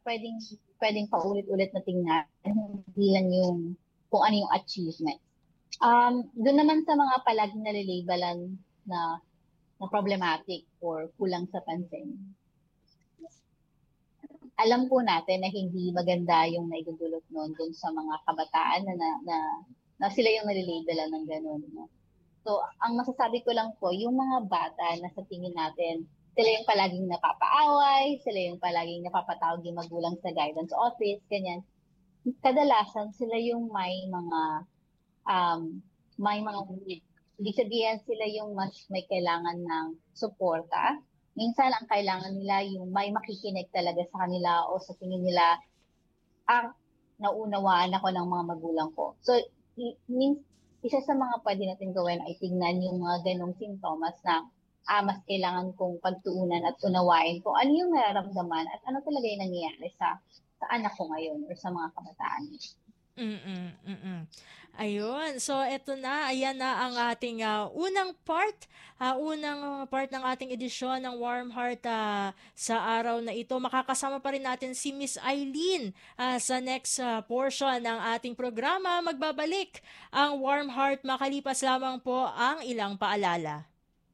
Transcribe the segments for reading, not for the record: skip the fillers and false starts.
pwedeng, pwedeng paulit-ulit na tingnan, hindi lang yung kung ano yung achievement. Doon naman sa mga palaging nalilibalan na problematic or kulang sa pansin, alam po natin na hindi maganda yung naidudulot noon dun sa mga kabataan na sila yung nalilibalan ng ganun. No? So, ang masasabi ko lang po, yung mga bata na sa tingin natin, sila yung palaging napapaaway, sila yung palaging napapatawag yung magulang sa guidance office, ganyan. Kadalasan sila yung may mga need. Ibig sabihin sila yung mas may kailangan ng suporta. Minsan ang kailangan nila yung may makikinig talaga sa kanila o sa tingin nila, naunawaan ako ng mga magulang ko. So, isa sa mga pwede natin gawin ay tingnan yung mga ganong sintomas na mas kailangan kong pagtuunan at unawain kung ano yung nararamdaman at ano talaga yung nangyayari sa anak ko ngayon or sa mga kabataan. Ayun. So, eto na. Ayan na ang ating unang part ng ating edisyon ng Warm Heart sa araw na ito. Makakasama pa rin natin si Miss Eileen sa next portion ng ating programa. Magbabalik ang Warm Heart makalipas lamang po ang ilang paalala.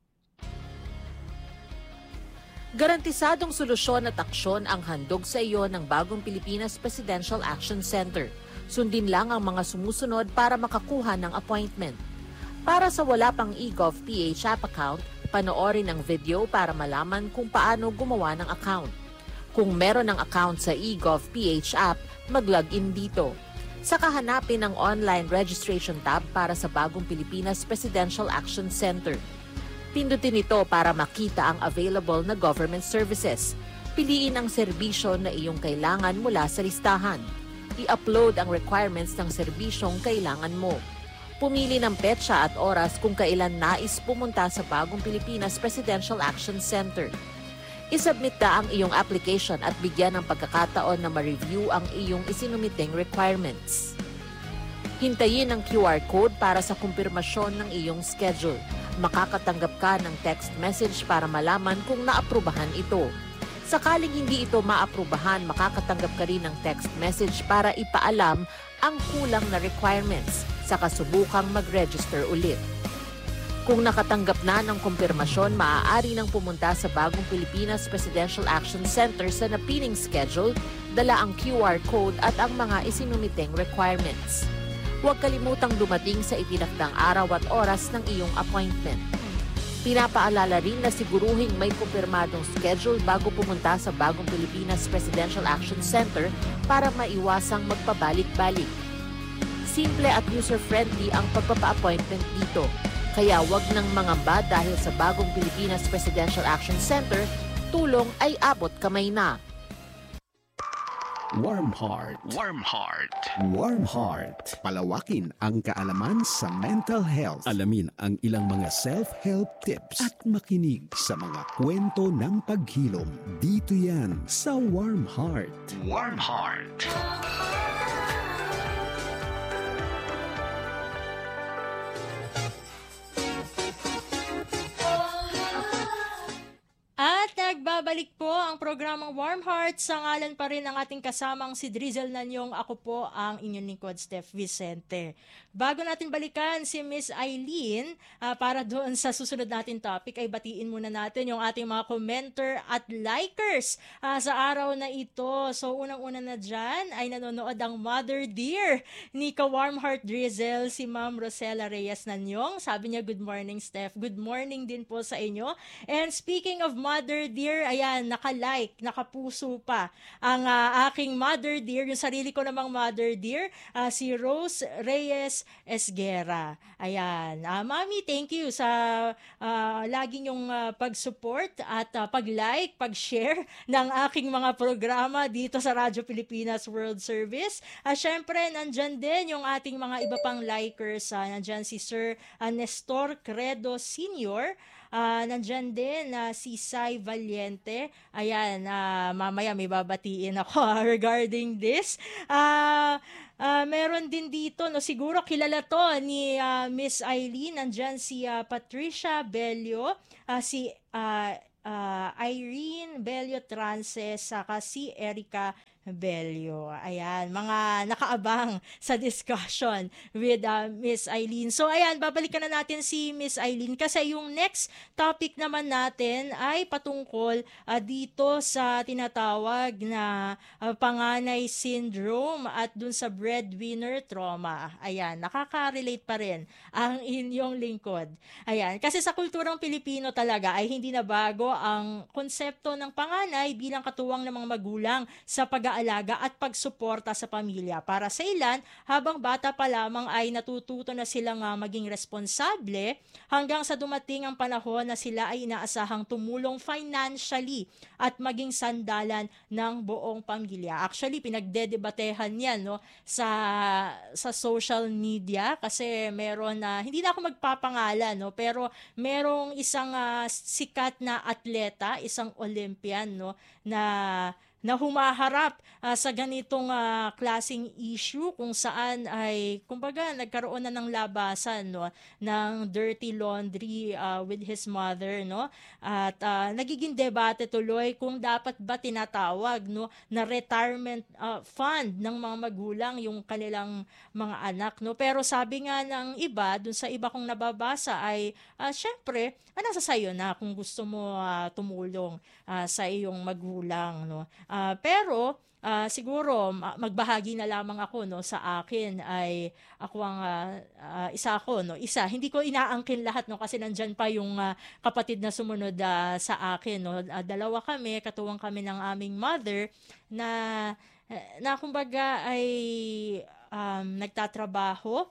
Garantisadong solusyon at aksyon ang handog sa iyo ng Bagong Pilipinas Presidential Action Center. Sundin lang ang mga sumusunod para makakuha ng appointment. Para sa wala pang eGov.ph app account, panoorin ang video para malaman kung paano gumawa ng account. Kung meron ng account sa eGov.ph app, mag-login dito. Saka hanapin ang online registration tab para sa Bagong Pilipinas Presidential Action Center. Pindutin ito para makita ang available na government services. Piliin ang serbisyo na iyong kailangan mula sa listahan. I-upload ang requirements ng serbisyong kailangan mo. Pumili ng petsa at oras kung kailan nais pumunta sa Bagong Pilipinas Presidential Action Center. I-submit na ang iyong application at bigyan ng pagkakataon na ma-review ang iyong isinumiting requirements. Hintayin ang QR code para sa kumpirmasyon ng iyong schedule. Makakatanggap ka ng text message para malaman kung naaprubahan ito. Sakaling hindi ito maaprubahan, makakatanggap ka rin ng text message para ipaalam ang kulang na requirements sa kasubukang mag-register ulit. Kung nakatanggap na ng kumpirmasyon, maaari nang pumunta sa Bagong Pilipinas Presidential Action Center sa napiling schedule, dala ang QR code at ang mga isinumiteng requirements. Huwag kalimutang dumating sa itinakdang araw at oras ng iyong appointment. Pinapaalala rin na siguruhing may kumpirmadong schedule bago pumunta sa Bagong Pilipinas Presidential Action Center para maiwasang magpabalik-balik. Simple at user-friendly ang pagpapa-appointment dito. Kaya wag nang mangamba dahil sa Bagong Pilipinas Presidential Action Center, tulong ay abot kamay na. Warm Heart. Warm Heart. Warm Heart. Palawakin ang kaalaman sa mental health. Alamin ang ilang mga self-help tips at makinig sa mga kwento ng paghilom. Dito yan sa Warm Heart. Warm Heart. At nagbabalik po ang programang Warm Heart sa ngalan pa rin ng ating kasamang si Drizzle Nanyong. Ako po ang inyong lingkod, Steph Vicente. Bago natin balikan si Miss Eileen, para doon sa susunod natin topic, ay batiin muna natin yung ating mga commenter at likers sa araw na ito. So unang-una na dyan ay nanonood ang Mother Dear ni Ka-Warm Heart Drizzle, si Ma'am Rosella Reyes Nanyong. Sabi niya, good morning, Steph. Good morning din po sa inyo. And speaking of Mother Dear, ayan, naka-like, nakapuso pa ang aking Mother Dear, yung sarili ko namang Mother Dear, si Rose Reyes Esguera. Ayan, Mami, thank you sa laging yung pag-support at pag-like, pag-share ng aking mga programa dito sa Radyo Pilipinas World Service. Syempre, nandyan din yung ating mga iba pang likers. Nandyan si Sir Nestor Credo Sr., nandyan din si Sai Valiente. Ayan, mamaya may babatiin ako regarding this. Meron din dito, no, siguro kilala to ni Miss Eileen. Nandyan si Patricia Bello, si Irene Bello Trance, saka si Erica Bello. Ayan, mga nakaabang sa discussion with Miss Eileen. So ayan, babalikan na natin si Miss Eileen kasi yung next topic naman natin ay patungkol dito sa tinatawag na panganay syndrome at dun sa breadwinner trauma. Ayan, nakaka-relate pa rin ang inyong lingkod. Ayan, kasi sa kulturang Pilipino talaga ay hindi na bago ang konsepto ng panganay bilang katuwang ng mga magulang sa pag-aalaga at pagsuporta sa pamilya. Para sa ilan, habang bata pa lamang ay natututo na silang maging responsable hanggang sa dumating ang panahon na sila ay inaasahang tumulong financially at maging sandalan ng buong pamilya. Actually, pinagdedebatehan yan sa social media kasi meron na, hindi na ako magpapangalan, pero merong isang sikat na atleta, isang Olympian na humaharap sa ganitong klaseng issue kung saan ay kumbaga nagkaroon na ng labasan ng dirty laundry with his mother at nagiging debate tuloy kung dapat ba tinatawag na retirement fund ng mga magulang yung kanilang mga anak pero sabi nga ng iba dun sa iba kong nababasa ay syempre nasa sayo na kung gusto mo tumulong sa iyong magulang pero siguro magbahagi na lamang ako sa akin ay ako ang isa hindi ko inaangkin lahat kasi nandyan pa yung kapatid na sumunod sa akin dalawa kami, katuwang kami ng aming mother na kumbaga ay nagtatrabaho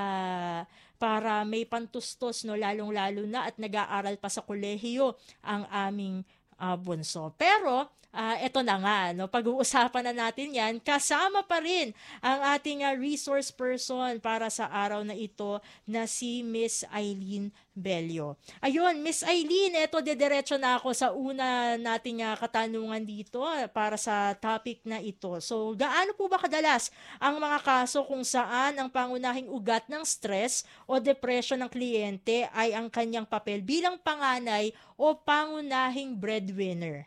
para may pantustos lalong-lalo na at nag-aaral pa sa kolehiyo ang aming bunso. Pero eto na nga, pag-uusapan na natin yan, kasama pa rin ang ating resource person para sa araw na ito na si Miss Eileen Bello. Ayun, Miss Eileen, eto dediretso na ako sa una nating katanungan dito para sa topic na ito. So, gaano po ba kadalas ang mga kaso kung saan ang pangunahing ugat ng stress o depression ng kliyente ay ang kanyang papel bilang panganay o pangunahing breadwinner?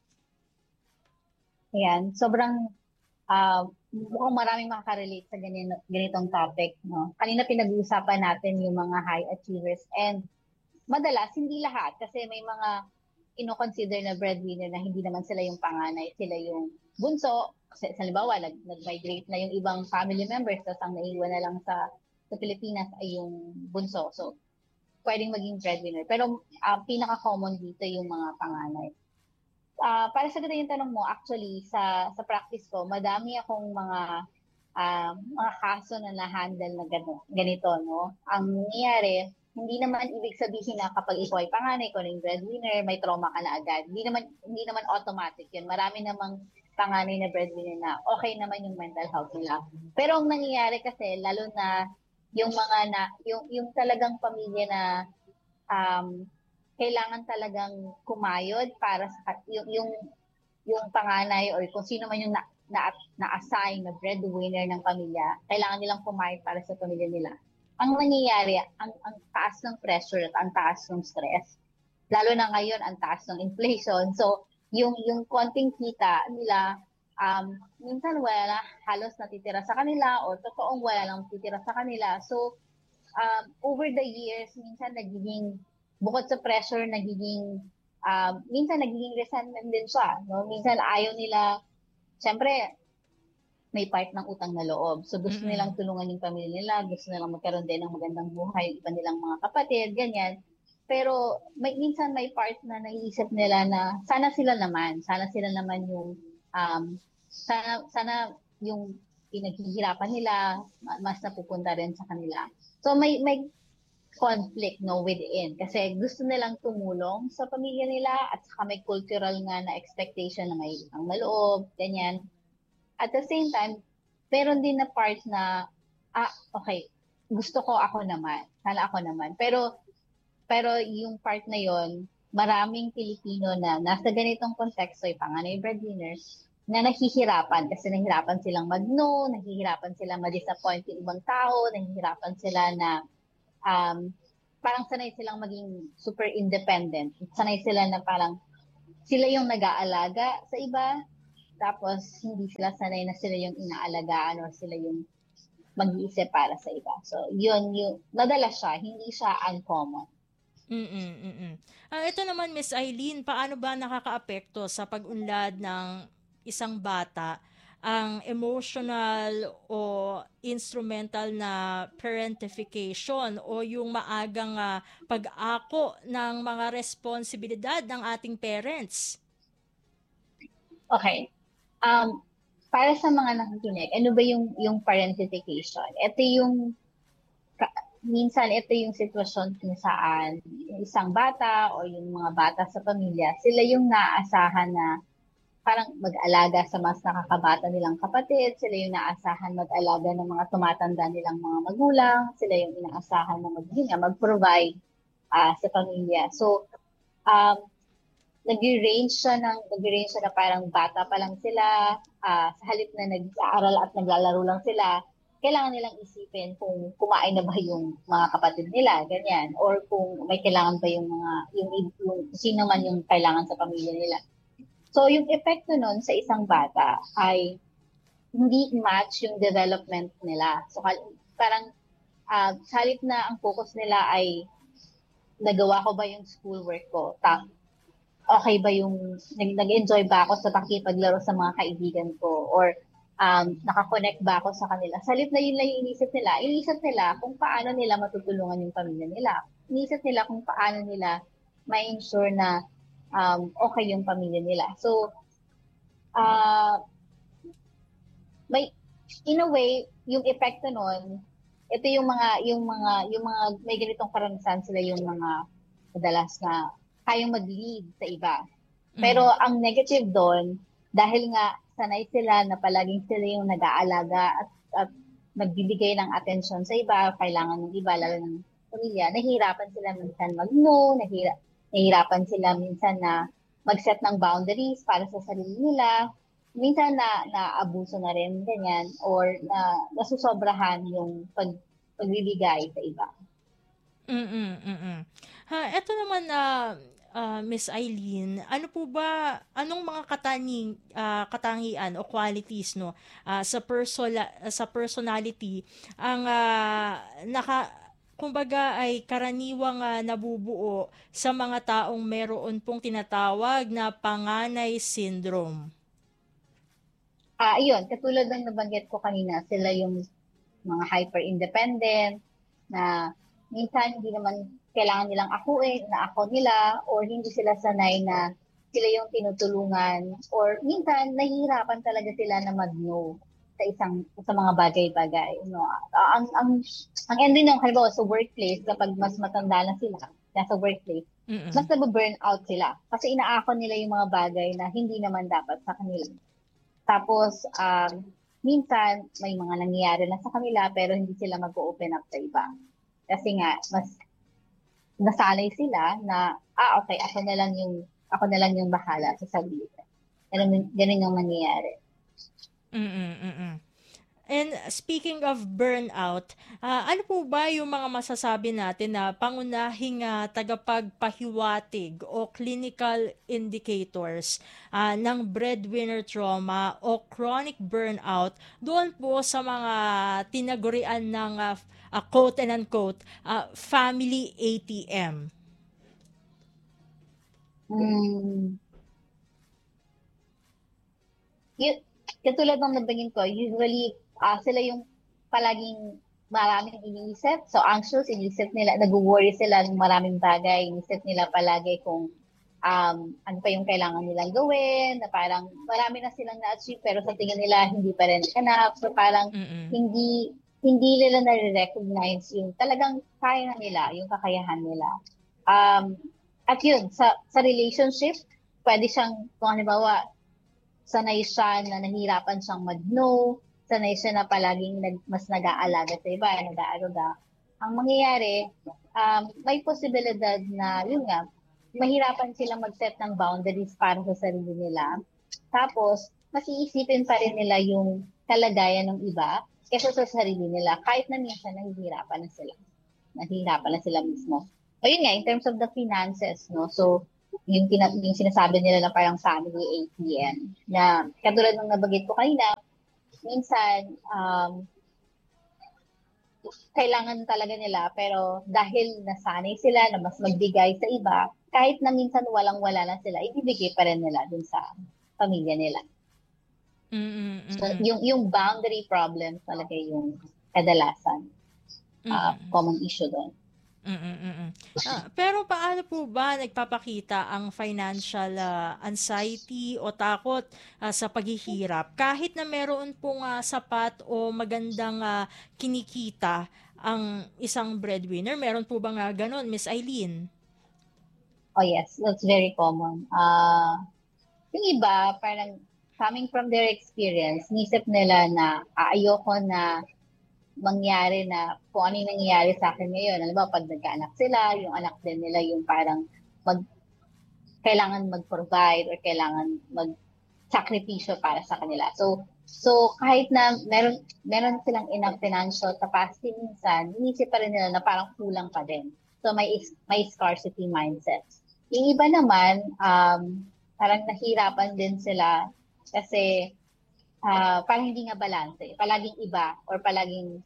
Ayan, sobrang mukhang maraming makakarelate sa ganitong topic. Kanina pinag-uusapan natin yung mga high achievers and madalas, hindi lahat kasi may mga ino-consider na breadwinner na hindi naman sila yung panganay, sila yung bunso. Kasi halimbawa, nag-migrate na yung ibang family members tapos ang naiwan na lang sa Pilipinas ay yung bunso. So, pwedeng maging breadwinner. Pero pinaka-common dito yung mga panganay. Para sagutin yung tanong mo, actually, sa practice ko, madami akong mga kaso na na-handle na ganito, Ang nangyayari, hindi naman ibig sabihin na kapag ikaw ay panganay, ikaw yung breadwinner, may trauma ka na agad. Hindi naman automatic yun. Marami namang panganay na breadwinner na okay naman yung mental health nila. Pero ang nangyayari kasi, lalo na yung mga yung talagang pamilya na kailangan talagang kumayod para sa yung panganay or kung sino man yung na-assign na breadwinner ng pamilya, kailangan nilang kumayod para sa pamilya nila. Ang nangyayari, ang taas ng pressure at ang taas ng stress. Lalo na ngayon, ang taas ng inflation. So, yung konting kita nila, minsan wala na halos natitira sa kanila o totoong wala lang natitira sa kanila. So, over the years, minsan bukod sa pressure, minsan nagiging resentment din siya. Minsan ayaw nila, siyempre, may part ng utang na loob. So gusto nilang tulungan yung pamilya nila, gusto nilang magkaroon din ng magandang buhay, yung iba nilang mga kapatid, ganyan. Pero minsan may part na naiisip nila na sana sila naman yung, sana yung pinaghihirapan nila, mas napupunta rin sa kanila. So may conflict within kasi gusto nilang tumulong sa pamilya nila at saka may cultural nga na expectation na may utang na loob, ganyan. At the same time, meron din na part na okay, gusto ko ako naman, sana ako naman. Pero yung part na yon, maraming Pilipino na nasa ganitong konteksto, ay panganay breadwinners, na nahihirapan kasi nahihirapan silang mag-no, nahihirapan silang ma-disappoint yung ibang tao, nahihirapan sila na parang sanay silang maging super independent. Sanay sila na parang sila yung nag-aalaga sa iba, tapos hindi sila sanay na sila yung inaalagaan or sila yung mag-iisip para sa iba. So, yun, yung nadala siya, hindi siya uncommon. Ito naman, Miss Eileen, paano ba nakakaapekto sa pag-unlad ng isang bata ang emotional o instrumental na parentification o yung maagang pag-ako ng mga responsibilidad ng ating parents? Okay. Para sa mga nakikinig, ano ba yung parentification? Ito yung minsan ito yung sitwasyon kung saan yung isang bata o yung mga bata sa pamilya, sila yung naaasahan na parang mag-alaga sa mas nakakabata nilang kapatid, sila yung naasahan mag-alaga ng mga tumatanda nilang mga magulang, sila yung inaasahan na mag-provide sa pamilya. So, nag-range siya na parang bata pa lang sila, sa halip na nag-aaral at naglalaro lang sila, kailangan nilang isipin kung kumain na ba yung mga kapatid nila, ganyan, or kung may kailangan ba yung sino man yung kailangan sa pamilya nila. So, yung epekto nun sa isang bata ay hindi match yung development nila. So, parang sa halip na ang focus nila ay nagawa ko ba yung schoolwork ko? Okay ba yung nag-enjoy ba ako sa pakipaglaro sa mga kaibigan ko? Or nakakonect ba ako sa kanila? Sa halip na yun lang yung inisip nila kung paano nila matutulungan yung pamilya nila. Inisip nila kung paano nila ma-ensure na okay yung pamilya nila. So, in a way, yung epekto nun, ito yung mga may ganitong karanasan sila yung mga madalas na kayang mag-lead sa iba. Pero ang negative doon, dahil nga sanay sila na palaging sila yung nag-aalaga at nagbibigay ng atensyon sa iba, kailangan ng iba, lalo ng pamilya, nahihirapan sila minsan mag-no, nahihirapan sila minsan na mag-set ng boundaries para sa sarili nila. Minsan na-abuso na rin, ganyan, or nasusobrahan yung pagbibigay sa iba. Ito naman Miss Eileen, anong mga katangian o qualities sa personality ang kumbaga ay karaniwang nabubuo sa mga taong meron pong tinatawag na panganay syndrome? Ayun, katulad ng nabanggit ko kanina, sila yung mga hyper-independent na minsan hindi naman kailangan nilang ako nila, or hindi sila sanay na sila yung tinutulungan, or minsan nahihirapan talaga sila na mag-no sa mga bagay-bagay. No? Ang ending ng halimbawa sa workplace, kapag mas matanda na sila, nasa workplace, mas nababurn out sila. Kasi inaako nila yung mga bagay na hindi naman dapat sa kanila. Tapos, minsan, may mga nangyayari na sa kanila, pero hindi sila mag-open up sa iba. Kasi nga, mas nasanay sila na, okay, ako na lang yung bahala sa sarili. Ganun yung nangyayari. And speaking of burnout, ano po ba yung mga masasabi natin na pangunahing tagapagpahiwatig o clinical indicators ng breadwinner trauma o chronic burnout doon po sa mga tinagurian ng quote and unquote family ATM? Katulad ng nabangin ko, usually sila yung palaging maraming iniisip. So anxious, iniisip nila, nag-worry sila ng maraming bagay. Iniisip nila palagi kung ano pa yung kailangan nilang gawin, na parang marami na silang na-achieve pero sa tingin nila hindi pa rin enough. So parang hindi nila na-recognize yung talagang kaya nila, yung kakayahan nila. At yun, sa relationship, pwede siyang, kung halimbawa, sanay siya na nahihirapan siyang mag-no, sanay siya na palaging mas nag-aalaga sa iba, nag-aaruga. Ang mangyayari, may posibilidad na, yun nga, mahirapan silang mag-set ng boundaries para sa sarili nila. Tapos, mas iisipin pa rin nila yung kalagayan ng iba kaysa sa sarili nila, kahit na minsan nahihirapan na sila. Nahihirapan na sila mismo. O yun nga, in terms of the finances, no? So, yung sinasabi nila na parang family ATM, na katulad ng nabanggit ko kanina, minsan, kailangan talaga nila, pero dahil nasanay sila na mas magbigay sa iba, kahit na minsan walang-wala na sila, ibibigay pa rin nila dun sa pamilya nila. So, yung boundary problem talaga yung kadalasan common issue doon. Pero paano po ba nagpapakita ang financial anxiety o takot sa paghihirap kahit na meron pong sapat o magandang kinikita ang isang breadwinner? Meron po ba nga ganon, Miss Eileen? Oh yes, that's very common. Yung iba, parang coming from their experience, nisip nila na ayoko na mangyari na kung ano yung nangyayari sa akin ngayon. Alam ba, pag nagkaanak sila, yung anak din nila yung parang kailangan mag-provide or kailangan mag-sakripisyo para sa kanila. So kahit na meron silang enough financial capacity minsan, inisip pa rin nila na parang kulang pa din. So may scarcity mindset. Yung iba naman, parang nahirapan din sila kasi parang hindi nga balanse. Palaging iba or palaging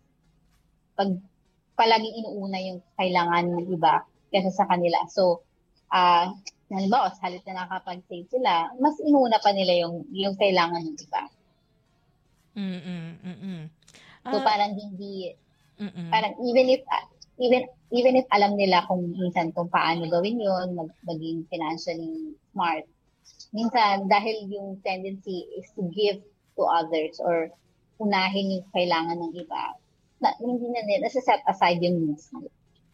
inuuna yung kailangan ng iba kaysa sa kanila. So, halimbawa, halit na nakapag-save sila, mas inuuna pa nila yung kailangan ng iba. So, parang hindi, parang even if alam nila kung minsan kung paano gawin yun, maging financially smart, minsan dahil yung tendency is to give to others or unahin yung kailangan ng iba, hindi na nila, nasa-set aside yung needs nila.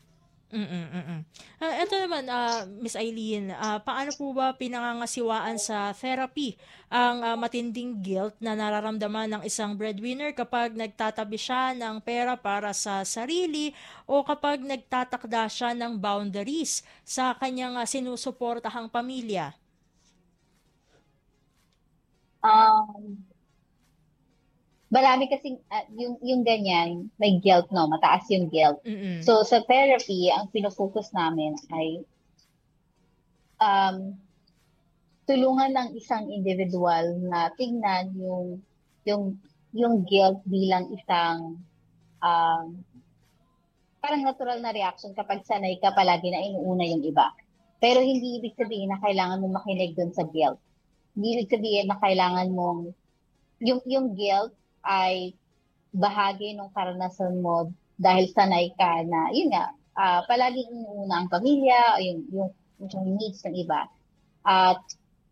Ito naman, Miss Eileen, paano po ba pinangangasiwaan sa therapy ang matinding guilt na nararamdaman ng isang breadwinner kapag nagtatabi siya ng pera para sa sarili o kapag nagtatakda siya ng boundaries sa kanyang sinusuportahang pamilya? Marami kasing yung ganyan, may guilt, no? Mataas yung guilt. So sa therapy, ang pinofocus namin ay tulungan ng isang individual na tingnan yung guilt bilang isang parang natural na reaction kapag sanay ka palagi na inuuna yung iba. Pero hindi ibig sabihin na kailangan mo makinig dun sa guilt. Hindi ibig sabihin na kailangan mong yung guilt ay bahagi ng karanasan mo dahil sanay ka na, yun nga, palaging inuuna ang pamilya, yung needs ng iba. At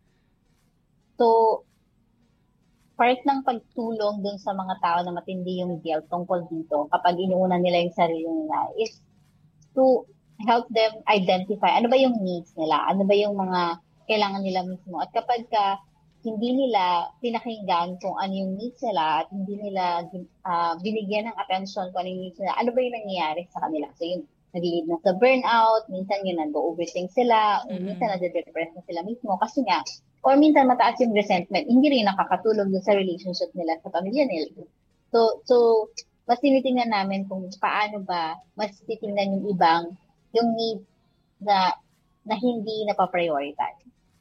so, part ng pagtulong dun sa mga tao na matindi yung guilt tungkol dito, kapag inuuna nila yung sarili nila, is to help them identify ano ba yung needs nila, ano ba yung mga kailangan nila mismo. At kapag hindi nila pinakinggan kung ano yung needs nila at hindi nila binigyan ng attention kung ano yung needs nila, ano ba yung nangyayari sa kanila. So yung nag-lead na sa burnout, minsan yung nag-overthink sila, o minsan nade-depress na sila mismo kasi nga, or minsan mataas yung resentment, hindi rin nakakatulong dun sa relationship nila sa pamilya nila. So mas tinitingnan namin kung paano ba mas titingnan yung ibang, yung need na hindi napaprioritize.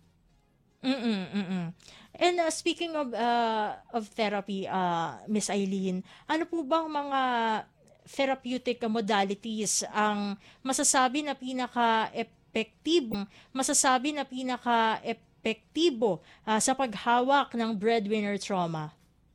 And speaking of therapy, Miss Eileen, ano po bang mga therapeutic modalities ang masasabi na pinaka-epektibo sa paghawak ng breadwinner trauma?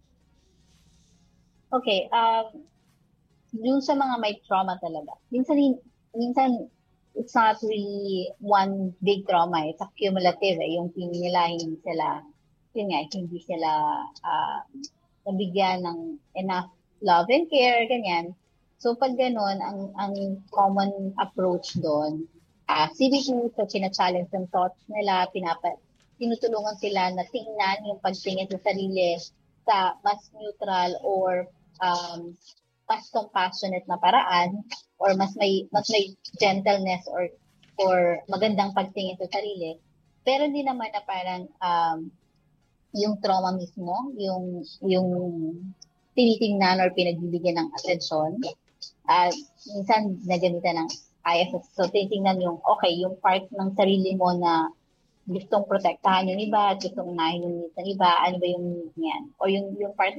Okay, yung sa mga may trauma talaga, minsan it's not really one big trauma. It's accumulative. Yung tingin nila, hindi sila nabigyan ng enough love and care, ganyan. So pag gano'n, ang common approach doon, CBT, so china-challenge ng thoughts nila, tinutulungan sila na tingnan yung pagtingin sa sarili sa mas neutral or mas compassionate na paraan, or mas may gentleness or magandang pagtingin sa sarili. Pero hindi naman na parang yung trauma mismo, yung tinitingnan or pinagbibigyan ng atensyon. Minsan nagamitan ng ISS. So tinitingnan yung part ng sarili mo na gustong protektahan yung iba at gustong unahin yung needs ng iba, ano ba yung needs niyan? O yung part